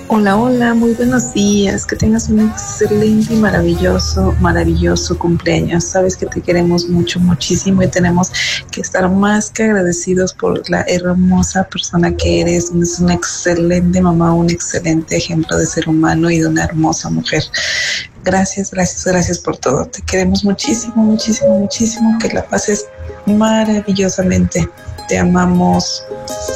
Hola, hola, muy buenos días. Que tengas un excelente y maravilloso cumpleaños. Sabes que te queremos mucho, muchísimo y tenemos que estar más que agradecidos por la hermosa persona que eres. Es una excelente mamá, un excelente ejemplo de ser humano y de una hermosa mujer. Gracias, gracias, gracias por todo. Te queremos muchísimo, muchísimo, muchísimo. Que la pases maravillosamente. Te amamos.